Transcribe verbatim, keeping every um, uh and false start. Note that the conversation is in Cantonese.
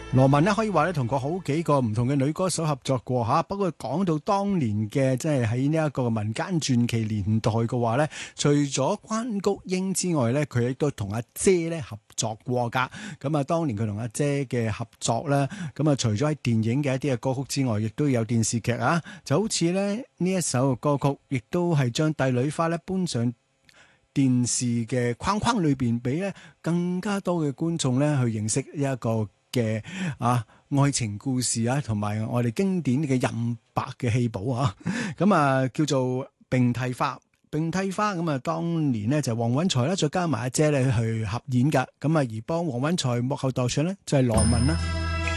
羅文咧可以話咧同過好幾個唔同嘅女歌手合作過吓，不過講到當年嘅即係喺呢一個民間傳奇年代嘅話咧，除咗關菊英之外咧，佢亦都同阿姐咧合作過噶。咁啊，當年佢同阿姐嘅合作咧，咁啊除咗喺電影嘅一啲嘅歌曲之外，亦都有電視劇啊，就好似咧呢一首歌曲，亦都係將帝女花咧搬上電視嘅框框裏邊，俾咧更加多嘅觀眾咧去認識呢一個嘅啊愛情故事啊，同埋我哋經典嘅任白嘅戲寶啊，咁啊叫做並蒂花。並蒂花咁啊，當年呢就黃允財啦，再加埋阿姐咧去合演噶，咁啊而幫黃允財幕後代唱咧就係羅文啦。